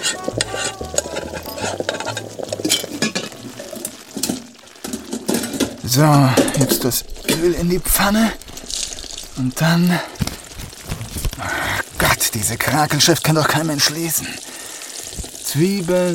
So, jetzt das Öl in die Pfanne. Und dann... Oh Gott, diese Krakelschrift kann doch kein Mensch lesen. Zwiebeln,